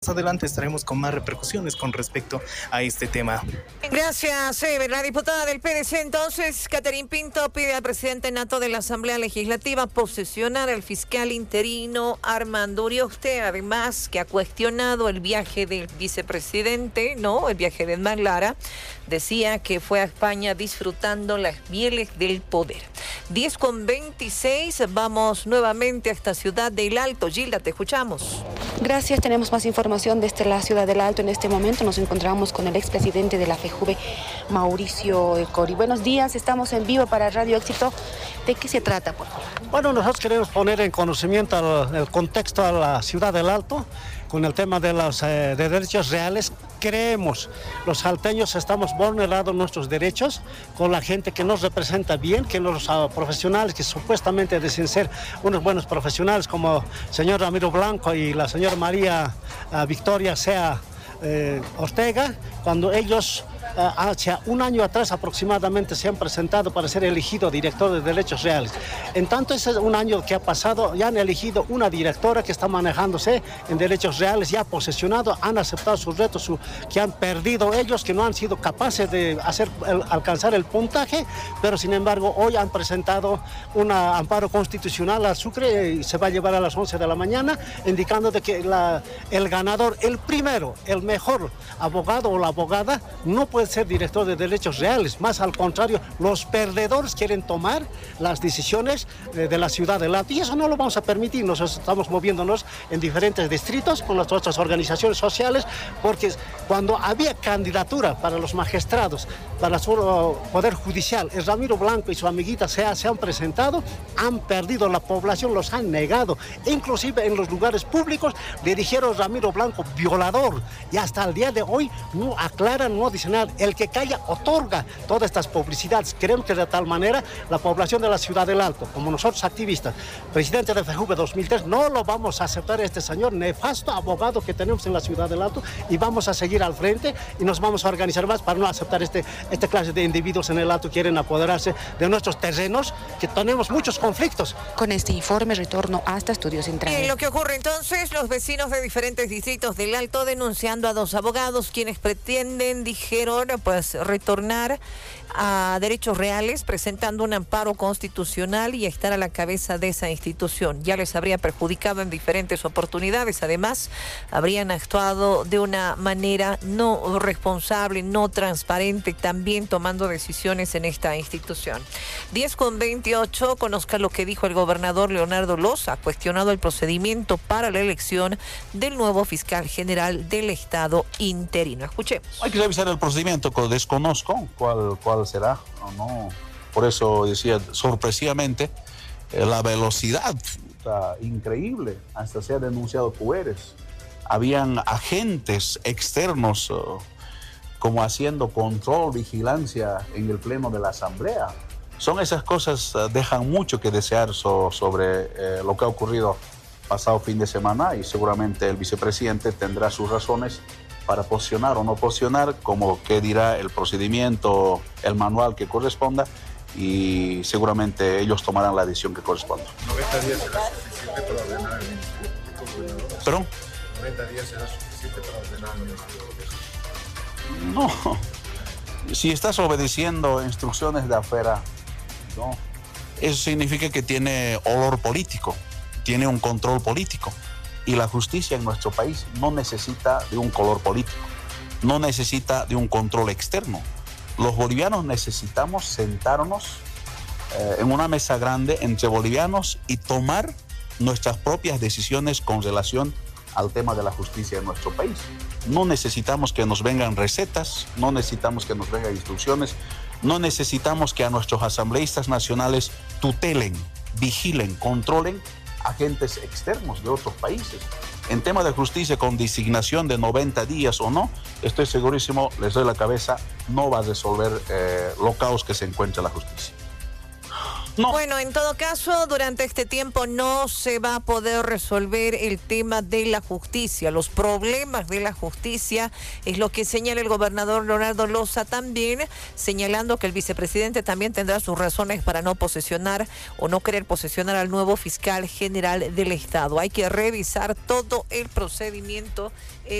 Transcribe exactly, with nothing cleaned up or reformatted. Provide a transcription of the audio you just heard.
Adelante estaremos con más repercusiones con respecto a este tema. Gracias, Ever. La diputada del P D C, entonces, Catherine Pinto, pide al presidente nato de la Asamblea Legislativa posesionar al fiscal interino Armando Urioste, además que ha cuestionado el viaje del vicepresidente, ¿no? El viaje de Edmar Lara. Decía que fue a España disfrutando las mieles del poder. diez con veintiséis, vamos nuevamente a esta ciudad del Alto. Gilda, te escuchamos. Gracias, tenemos más información desde la ciudad del Alto. En este momento nos encontramos con el expresidente de la FEJUVE, Mauricio Cori. Buenos días, estamos en vivo para Radio Éxito. ¿De qué se trata, por favor? Bueno, nosotros queremos poner en conocimiento el, el contexto a la ciudad del Alto con el tema de los eh, de derechos reales. Creemos, los salteños estamos vulnerando nuestros derechos con la gente que nos representa bien, que los uh, profesionales que supuestamente dicen ser unos buenos profesionales como el señor Ramiro Blanco y la señora María uh, Victoria Sea eh, Ortega, cuando ellos Uh, hace un año atrás aproximadamente se han presentado para ser elegido director de derechos reales. En tanto, ese un año que ha pasado, ya han elegido una directora que está manejándose en derechos reales, ya posesionado, han aceptado sus retos, su, que han perdido ellos, que no han sido capaces de hacer, el, alcanzar el puntaje, pero sin embargo hoy han presentado un amparo constitucional al Sucre y se va a llevar a las once de la mañana, indicando de que la, el ganador, el primero, el mejor abogado o la abogada, no puede ser director de derechos reales, más al contrario, los perdedores quieren tomar las decisiones de, de la ciudad del Alto y eso no lo vamos a permitir. Nosotros estamos moviéndonos en diferentes distritos con las otras organizaciones sociales, porque cuando había candidatura para los magistrados, para el Poder Judicial, el Ramiro Blanco y su amiguita se, se han presentado, han perdido la población, los han negado, e inclusive en los lugares públicos le dijeron Ramiro Blanco violador, y hasta el día de hoy no aclaran, no dicen nada. El que calla otorga todas estas publicidades. Creemos que de tal manera la población de la ciudad del Alto, como nosotros activistas, presidente de FEJUVE dos mil tres, no lo vamos a aceptar a este señor nefasto abogado que tenemos en la ciudad del Alto y vamos a seguir al frente y nos vamos a organizar más para no aceptar este, esta clase de individuos en el Alto que quieren apoderarse de nuestros terrenos, que tenemos muchos conflictos. Con este informe retorno hasta Estudios Centrales. Y lo que ocurre entonces, los vecinos de diferentes distritos del Alto denunciando a dos abogados quienes pretenden, dijeron, pues retornar a derechos reales, presentando un amparo constitucional y estar a la cabeza de esa institución. Ya les habría perjudicado en diferentes oportunidades, además habrían actuado de una manera no responsable, no transparente, también tomando decisiones en esta institución. diez con veintiocho, conozca lo que dijo el gobernador Leonardo Loza, cuestionado el procedimiento para la elección del nuevo fiscal general del Estado interino. Escuchemos. Hay que revisar el procedimiento, desconozco cuál, cuál será, o no. Por eso decía, sorpresivamente, eh, la velocidad está increíble, hasta se ha denunciado poderes. Habían agentes externos uh, como haciendo control, vigilancia en el pleno de la Asamblea. Son esas cosas, uh, dejan mucho que desear so, sobre eh, lo que ha ocurrido pasado fin de semana, y seguramente el vicepresidente tendrá sus razones para posicionar o no posicionar, como que dirá el procedimiento, el manual que corresponda, y seguramente ellos tomarán la decisión que corresponda. noventa días será suficiente para ordenar el ministerio. ¿Perdón? noventa días será suficiente para ordenar el ministerio. No, si estás obedeciendo instrucciones de afuera, no, eso significa que tiene olor político, tiene un control político. Y la justicia en nuestro país no necesita de un color político, no necesita de un control externo. Los bolivianos necesitamos sentarnos eh, en una mesa grande entre bolivianos y tomar nuestras propias decisiones con relación al tema de la justicia en nuestro país. No necesitamos que nos vengan recetas, no necesitamos que nos vengan instrucciones, no necesitamos que a nuestros asambleístas nacionales tutelen, vigilen, controlen agentes externos de otros países. En tema de justicia, con designación de noventa días o no, estoy segurísimo, les doy la cabeza, no va a resolver eh, los caos que se encuentra la justicia. No. Bueno, en todo caso, durante este tiempo no se va a poder resolver el tema de la justicia. Los problemas de la justicia es lo que señala el gobernador Leonardo Loza también, señalando que el vicepresidente también tendrá sus razones para no posesionar o no querer posesionar al nuevo fiscal general del Estado. Hay que revisar todo el procedimiento.